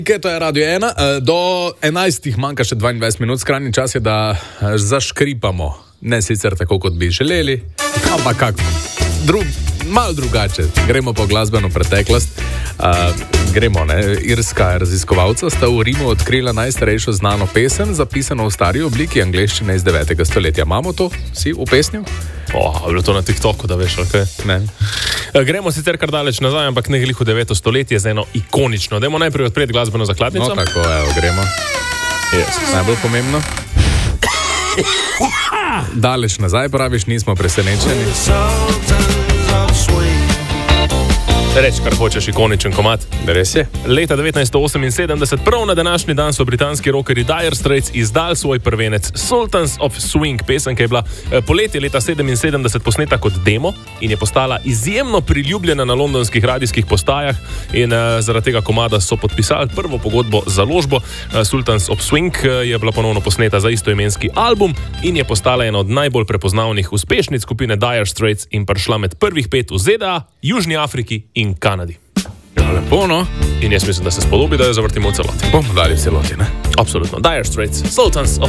To je Radio 1, do 11. manjka še 22 minut, skrajni čas je, da zaškripamo. Ne sicer tako, kot bi želeli, ampak malo drugače. Gremo po glasbeno preteklost. Irska raziskovalca sta v Rimu odkrila najstarejšo znano pesem, zapisano v stari obliki angleščine iz 9. stoletja. Imamo to? Si upesnil? Bilo to na TikToku, da veš, ok? Ne. Gremo sicer kar daleč nazaj, ampak ne glih v 9. stoletje z eno ikonično. Dajmo najprej odpreti glasbeno zakladnico. No, tako, gremo. Yes. Najbolj pomembno. Daleč nazaj, praviš, nismo presenečeni. Reč, kar hočeš, ikoničen komad. Res je. Leta 1978, prav na današnji dan so britanski rockerji Dire Straits izdali svoj prvenec Sultans of Swing, pesem, ki je bila poletje leta 1977 posneta kot demo in je postala izjemno priljubljena na londonskih radijskih postajah in zaradi tega komada so podpisali prvo pogodbo za založbo. Sultans of Swing je bila ponovno posneta za istoimenski album in je postala ena od najbolj prepoznavnih uspešnic skupine Dire Straits in prišla med prvih 5 v ZDA, Južni Afriki in Kanadi. Ja, lepo, no? In jaz mislim, da se spodobi, da jo zavrtimo v celoti. Bomo dali v celoti, ne? Absolutno. Dire Straits, Sultans of